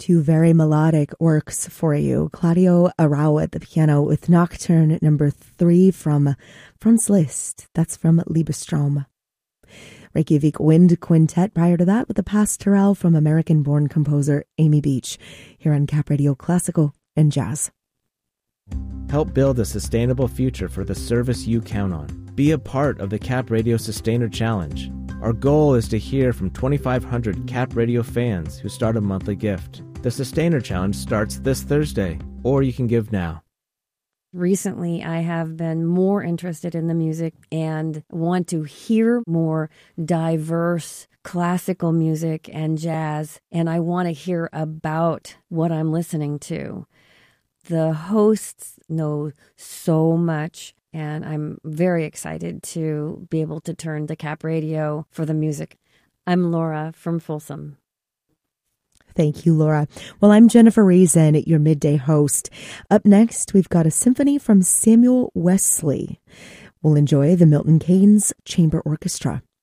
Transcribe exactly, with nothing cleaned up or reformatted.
Two very melodic works for you. Claudio Arrau at the piano with Nocturne number three from Franz Liszt. That's from Liebestrom. Reykjavik Wind Quintet prior to that with the Pastoral from American-born composer Amy Beach here on Cap Radio Classical and Jazz. Help build a sustainable future for the service you count on. Be a part of the Cap Radio Sustainer Challenge. Our goal is to hear from twenty-five hundred Cap Radio fans who start a monthly gift. The Sustainer Challenge starts this Thursday, or you can give now. Recently, I have been more interested in the music and want to hear more diverse classical music and jazz, and I want to hear about what I'm listening to. The hosts know so much, and I'm very excited to be able to turn to Cap Radio for the music. I'm Laura from Folsom. Thank you, Laura. Well, I'm Jennifer Reason, your midday host. Up next, we've got a symphony from Samuel Wesley. We'll enjoy the Milton Keynes Chamber Orchestra.